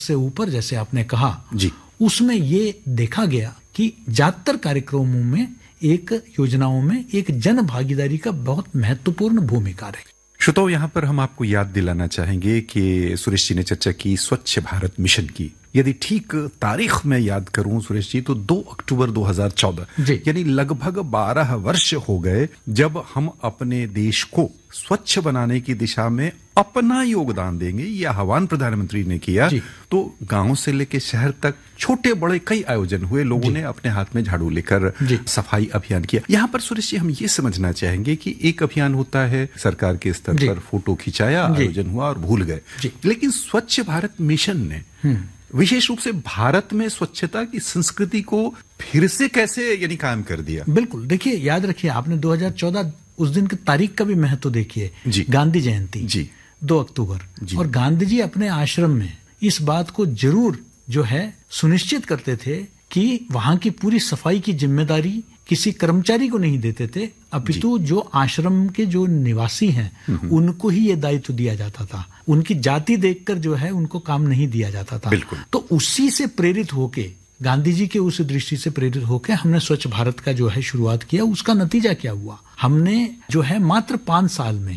से ऊपर, जैसे आपने कहा जी, उसमें ये देखा गया कि ज्यादातर कार्यक्रमों में, एक योजनाओं में एक जन भागीदारी का बहुत महत्वपूर्ण भूमिका रही। श्रोताओं, यहाँ पर हम आपको याद दिलाना चाहेंगे कि सुरेश जी ने चर्चा की स्वच्छ भारत मिशन की। यदि ठीक तारीख में याद करूं सुरेश जी, तो 2 अक्टूबर 2014, यानी लगभग 12 वर्ष हो गए जब हम अपने देश को स्वच्छ बनाने की दिशा में अपना योगदान देंगे। यह आह्वान प्रधानमंत्री ने किया। तो गांव से लेकर शहर तक छोटे बड़े कई आयोजन हुए, लोगों ने अपने हाथ में झाड़ू लेकर सफाई अभियान किया। यहाँ पर सुरेश जी हम ये समझना चाहेंगे कि एक अभियान होता है सरकार के स्तर पर, फोटो खिंचाया, आयोजन हुआ और भूल गए, लेकिन स्वच्छ भारत मिशन ने विशेष रूप से भारत में स्वच्छता की संस्कृति को फिर से कैसे यानी कायम कर दिया। बिल्कुल, देखिए याद रखिए आपने 2014 उस दिन की तारीख का भी महत्व देखिए, गांधी जयंती 2 अक्टूबर, और गांधी जी अपने आश्रम में इस बात को जरूर जो है सुनिश्चित करते थे कि वहां की पूरी सफाई की जिम्मेदारी किसी कर्मचारी को नहीं देते थे, अपितु जो आश्रम के जो निवासी हैं उनको ही ये दायित्व दिया जाता था। उनकी जाति देखकर जो है उनको काम नहीं दिया जाता था। तो उसी से प्रेरित होके, गांधी जी के उस दृष्टि से प्रेरित होकर हमने स्वच्छ भारत का जो है शुरुआत किया। उसका नतीजा क्या हुआ, हमने जो है मात्र 5 साल में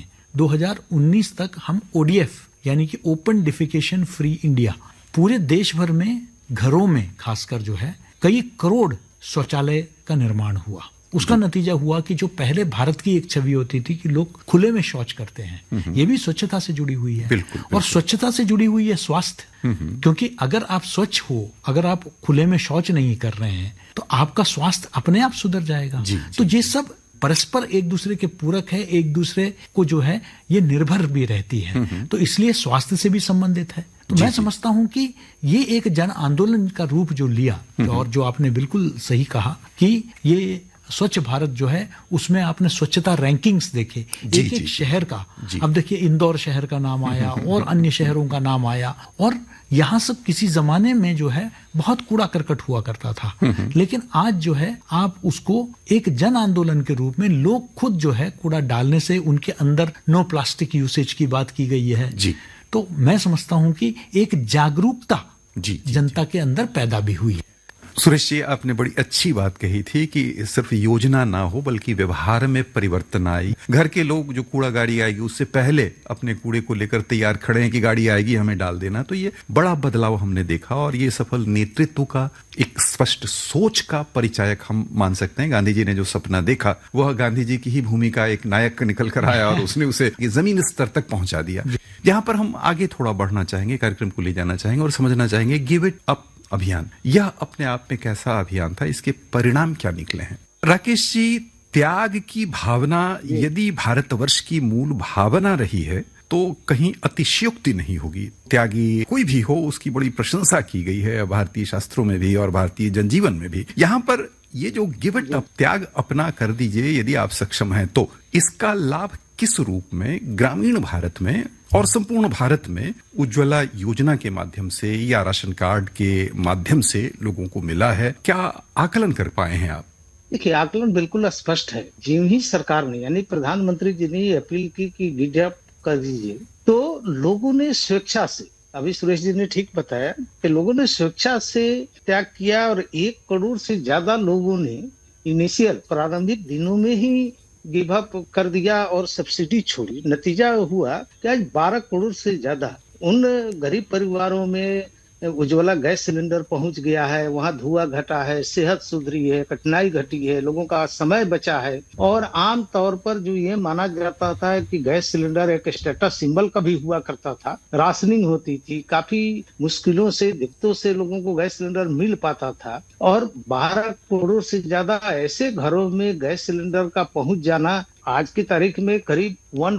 2019 तक हम ODF यानी कि ओपन डिफिकेशन फ्री इंडिया, पूरे देश भर में घरों में खासकर जो है कई करोड़ शौचालय का निर्माण हुआ। उसका नतीजा हुआ कि जो पहले भारत की एक छवि होती थी कि लोग खुले में शौच करते हैं, ये भी स्वच्छता से जुड़ी हुई है। और स्वच्छता से जुड़ी हुई है स्वास्थ्य, क्योंकि अगर आप स्वच्छ हो, अगर आप खुले में शौच नहीं कर रहे हैं तो आपका स्वास्थ्य अपने आप सुधर जाएगा। तो ये सब परस्पर एक दूसरे के पूरक है, एक दूसरे को जो है ये निर्भर भी रहती है, तो इसलिए स्वास्थ्य से भी संबंधित है। तो मैं समझता हूं कि ये एक जन आंदोलन का रूप जो लिया, और जो आपने बिल्कुल सही कहा कि ये स्वच्छ भारत जो है उसमें आपने स्वच्छता रैंकिंग्स देखे एक एक शहर का। अब देखिए इंदौर शहर का नाम आया और अन्य शहरों का नाम आया, और यहाँ सब किसी जमाने में जो है बहुत कूड़ा करकट हुआ करता था, लेकिन आज जो है आप उसको एक जन आंदोलन के रूप में, लोग खुद जो है कूड़ा डालने से उनके अंदर नो प्लास्टिक यूसेज की बात की गई है। तो मैं समझता हूं कि एक जागरूकता जनता के अंदर पैदा भी हुई है। सुरेश जी, आपने बड़ी अच्छी बात कही थी कि सिर्फ योजना ना हो बल्कि व्यवहार में परिवर्तन आए। घर के लोग जो कूड़ा गाड़ी आएगी उससे पहले अपने कूड़े को लेकर तैयार खड़े हैं कि गाड़ी आएगी हमें डाल देना। तो ये बड़ा बदलाव हमने देखा, और ये सफल नेतृत्व का, एक स्पष्ट सोच का परिचायक हम मान सकते हैं। गांधी जी ने जो सपना देखा वह गांधी जी की ही भूमिका एक नायक निकल कर आया और उसने उसे जमीन स्तर तक पहुंचा दिया। यहाँ पर हम आगे थोड़ा बढ़ना चाहेंगे, कार्यक्रम को ले जाना चाहेंगे और समझना चाहेंगे गिव इट अप अभियान। यह अपने आप में कैसा अभियान था, इसके परिणाम क्या निकले हैं? राकेश जी, त्याग की भावना यदि भारतवर्ष की मूल भावना रही है तो कहीं अतिशयोक्ति नहीं होगी। त्यागी कोई भी हो उसकी बड़ी प्रशंसा की गई है भारतीय शास्त्रों में भी और भारतीय जनजीवन में भी। यहाँ पर ये जो गिव इट अप, त्याग अपना कर दीजिए यदि आप सक्षम हैं तो, इसका लाभ किस रूप में ग्रामीण भारत में और संपूर्ण भारत में उज्ज्वला योजना के माध्यम से या राशन कार्ड के माध्यम से लोगों को मिला है? क्या आकलन कर पाए हैं आप? देखिए, आकलन बिल्कुल स्पष्ट है। जिन ही सरकार ने, यानी प्रधानमंत्री जी ने अपील की कि गिव अप कर दीजिए, तो लोगों ने स्वेच्छा से, अभी सुरेश जी ने ठीक बताया कि लोगों ने स्वेच्छा से त्याग किया, और 1 करोड़ से ज्यादा लोगों ने इनिशियल प्रारंभिक दिनों में ही गिव अप कर दिया और सब्सिडी छोड़ी। नतीजा हुआ कि आज 12 करोड़ से ज्यादा उन गरीब परिवारों में उज्ज्वला गैस सिलेंडर पहुंच गया है, वहां धुआं घटा है, सेहत सुधरी है, कठिनाई घटी है, लोगों का समय बचा है। और आम तौर पर जो ये माना जाता था कि गैस सिलेंडर एक स्टेटस सिंबल का भी हुआ करता था, राशनिंग होती थी, काफी मुश्किलों से, दिक्कतों से लोगों को गैस सिलेंडर मिल पाता था, और 12 करोड़ से ज्यादा ऐसे घरों में गैस सिलेंडर का पहुंच जाना, आज की तारीख में करीब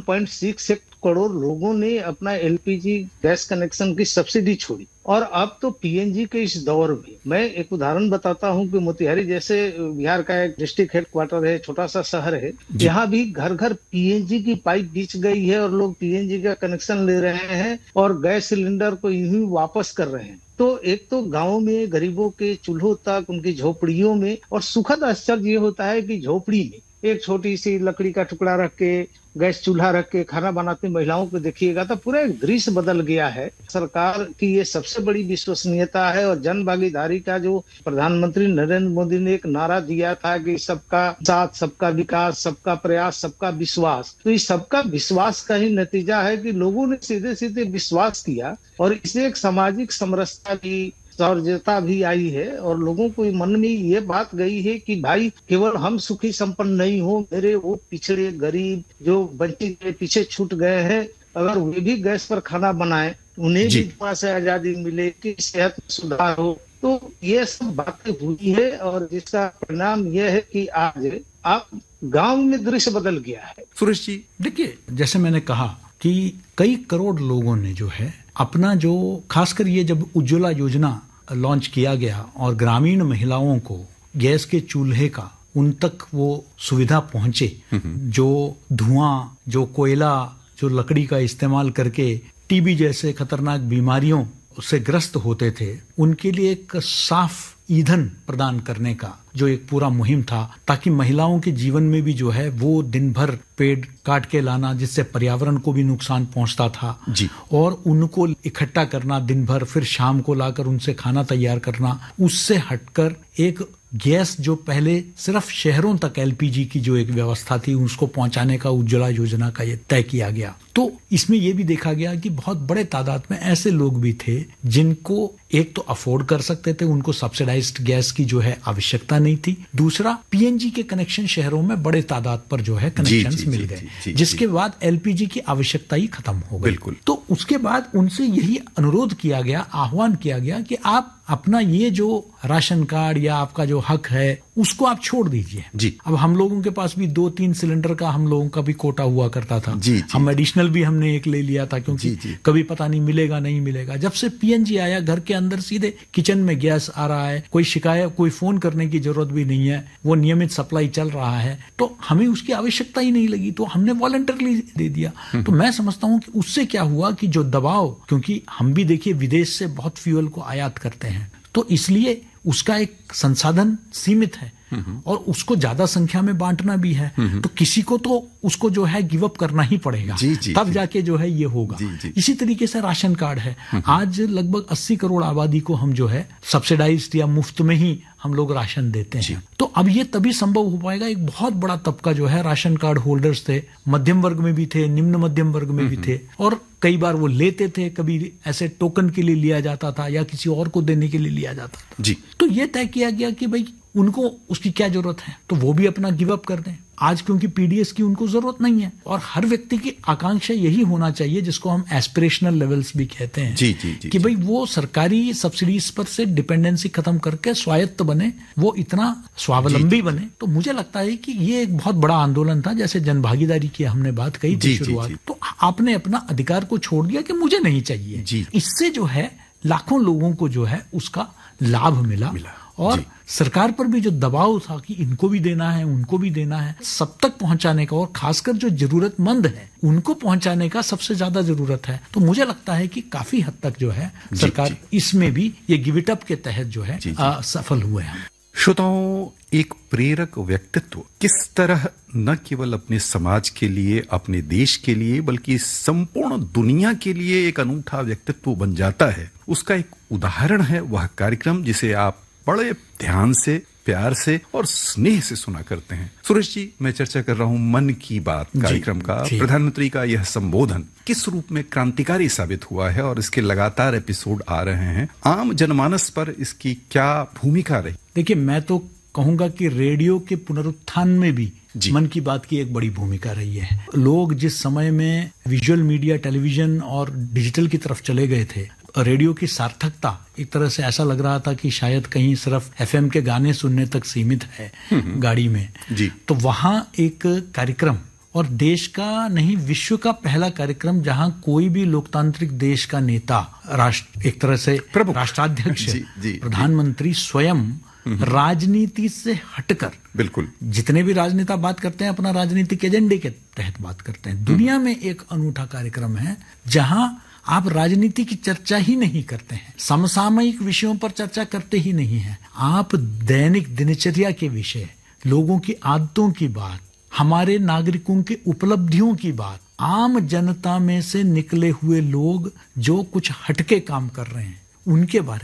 1.6 करोड़ लोगों ने अपना एलपीजी गैस कनेक्शन की सब्सिडी छोड़ी। और अब तो पीएनजी के इस दौर में, मैं एक उदाहरण बताता हूं कि मोतिहारी जैसे बिहार का एक डिस्ट्रिक्ट हेडक्वार्टर है, छोटा सा शहर है, यहाँ भी घर घर पीएनजी की पाइप बिछ गई है और लोग पीएनजी का कनेक्शन ले रहे हैं और गैस सिलेंडर को यूं ही वापस कर रहे हैं। तो एक तो गाँव में गरीबों के चूल्हों तक, उनकी झोपड़ियों में, और सुखद आश्चर्य ये होता है कि झोपड़ी में एक छोटी सी लकड़ी का टुकड़ा रख के गैस चूल्हा रख के खाना बनाती महिलाओं को देखिएगा तो पूरा एक दृश्य बदल गया है। सरकार की ये सबसे बड़ी विश्वसनीयता है। और जन भागीदारी का जो प्रधानमंत्री नरेंद्र मोदी ने एक नारा दिया था कि सबका साथ, सबका विकास, सबका प्रयास, सबका विश्वास, तो इस सबका विश्वास का ही नतीजा है कि लोगों ने सीधे सीधे विश्वास किया और इससे एक सामाजिक समरसता भी, सौहार्दता भी आई है। और लोगों को मन में ये बात गई है कि भाई केवल हम सुखी संपन्न नहीं हो, मेरे वो पिछड़े गरीब जो वंचित पीछे छूट गए हैं, अगर वे भी गैस पर खाना बनाए, उन्हें भी धुआं से आजादी मिले, कि सेहत में सुधार हो। तो ये सब बातें हुई है और जिसका परिणाम यह है कि आज आप गांव में दृश्य बदल गया है। सुरेश जी देखिए, जैसे मैंने कहा कि कई करोड़ लोगों ने जो है अपना जो, खासकर ये जब उज्ज्वला योजना लॉन्च किया गया और ग्रामीण महिलाओं को गैस के चूल्हे का उन तक वो सुविधा पहुंचे, जो धुआं, जो कोयला, जो लकड़ी का इस्तेमाल करके टीबी जैसे खतरनाक बीमारियों से ग्रस्त होते थे, उनके लिए एक साफ ईंधन प्रदान करने का जो एक पूरा मुहिम था, ताकि महिलाओं के जीवन में भी जो है वो दिन भर पेड़ काट के लाना जिससे पर्यावरण को भी नुकसान पहुंचता था जी, और उनको इकट्ठा करना दिन भर, फिर शाम को लाकर उनसे खाना तैयार करना, उससे हटकर एक गैस जो पहले सिर्फ शहरों तक एलपीजी की जो एक व्यवस्था थी उसको पहुंचाने का उज्ज्वला योजना का ये तय किया गया। तो इसमें यह भी देखा गया कि बहुत बड़े तादाद में ऐसे लोग भी थे जिनको एक तो अफोर्ड कर सकते थे, उनको सब्सिडाइज्ड गैस की जो है आवश्यकता नहीं थी, दूसरा पीएनजी के कनेक्शन शहरों में बड़े तादाद पर जो है कनेक्शंस मिल गए, जिसके बाद एलपीजी की आवश्यकता ही खत्म हो गई। तो उसके बाद उनसे यही अनुरोध किया गया, आह्वान किया गया कि आप अपना ये जो राशन कार्ड या आपका जो हक है उसको आप छोड़ दीजिए। अब हम लोगों के पास भी 2-3 सिलेंडर का हम लोगों का भी कोटा हुआ करता था, हम एडिशनल भी हमने एक ले लिया था, क्योंकि कभी पता नहीं मिलेगा नहीं मिलेगा। जब से पीएनजी आया, घर के अंदर सीधे किचन में गैस आ रहा है, कोई शिकायत, कोई फोन करने की जरूरत भी नहीं है, वो नियमित सप्लाई चल रहा है, तो हमें उसकी आवश्यकता ही नहीं लगी, तो हमने वॉलंटरली दे दिया। तो मैं समझता हूं कि उससे क्या हुआ कि जो दबाव, क्योंकि हम भी देखिए विदेश से बहुत फ्यूल को आयात करते हैं, तो इसलिए उसका एक संसाधन सीमित है और उसको ज्यादा संख्या में बांटना भी है, तो किसी को तो उसको जो है गिव अप करना ही पड़ेगा, तब जाके जो है ये होगा। इसी तरीके से राशन कार्ड है, आज लगभग 80 करोड़ आबादी को हम जो है सब्सिडाइज्ड या मुफ्त में ही हम लोग राशन देते हैं। तो अब ये तभी संभव हो पाएगा, एक बहुत बड़ा तबका जो है राशन कार्ड होल्डर्स थे, मध्यम वर्ग में भी थे, निम्न मध्यम वर्ग में भी थे, और कई बार वो लेते थे, कभी ऐसे टोकन के लिए लिया जाता था या किसी और को देने के लिए लिया जाता था। तो ये तय किया गया कि भाई उनको उसकी क्या जरूरत है, तो वो भी अपना गिव अप कर दें। आज क्योंकि पीडीएस की उनको जरूरत नहीं है, और हर व्यक्ति की आकांक्षा यही होना चाहिए, जिसको हम एस्पिरेशनल लेवल्स भी कहते हैं, कि भाई वो सरकारी सब्सिडीज पर से डिपेंडेंसी खत्म करके स्वायत्त बने, वो इतना स्वावलंबी बने। तो मुझे लगता है कि ये एक बहुत बड़ा आंदोलन था, जैसे जनभागीदारी की हमने बात कही थी शुरुआत, तो आपने अपना अधिकार को छोड़ दिया कि मुझे नहीं चाहिए। इससे जो है लाखों लोगों को जो है उसका लाभ मिला। और सरकार पर भी जो दबाव था कि इनको भी देना है, उनको भी देना है, सब तक पहुंचाने का, और खासकर जो जरूरतमंद है उनको पहुंचाने का सबसे ज्यादा जरूरत है। तो मुझे लगता है कि काफी हद तक जो है सरकार इसमें भी ये गिव इट अप के तहत जो है सफल हुए हैं। श्रोताओं, एक प्रेरक व्यक्तित्व किस तरह न केवल अपने समाज के लिए, अपने देश के लिए, बल्कि संपूर्ण दुनिया के लिए एक अनूठा व्यक्तित्व बन जाता है, उसका एक उदाहरण है वह कार्यक्रम जिसे आप बड़े ध्यान से, प्यार से और स्नेह से सुना करते हैं। सुरेश जी, मैं चर्चा कर रहा हूं मन की बात कार्यक्रम का। प्रधानमंत्री का यह संबोधन किस रूप में क्रांतिकारी साबित हुआ है और इसके लगातार एपिसोड आ रहे हैं, आम जनमानस पर इसकी क्या भूमिका रही? देखिए, मैं तो कहूंगा कि रेडियो के पुनरुत्थान में भी मन की बात की एक बड़ी भूमिका रही है। लोग जिस समय में विजुअल मीडिया, टेलीविजन और डिजिटल की तरफ चले गए थे, रेडियो की सार्थकता एक तरह से ऐसा लग रहा था कि शायद कहीं सिर्फ एफएम के गाने सुनने तक सीमित है गाड़ी में। तो वहां एक कार्यक्रम, और देश का नहीं विश्व का पहला कार्यक्रम जहां कोई भी लोकतांत्रिक देश का नेता, राष्ट्र एक तरह से राष्ट्राध्यक्ष, प्रधानमंत्री स्वयं राजनीति से हटकर, बिल्कुल जितने भी राजनेता बात करते हैं अपना राजनीतिक एजेंडे के तहत बात करते हैं, दुनिया में एक अनूठा कार्यक्रम है जहां आप राजनीति की चर्चा ही नहीं करते हैं, समसामयिक विषयों पर चर्चा करते ही नहीं हैं, आप दैनिक दिनचर्या के विषय, लोगों की आदतों की बात, हमारे नागरिकों की उपलब्धियों की बात, आम जनता में से निकले हुए लोग जो कुछ हटके काम कर रहे हैं उनके बारे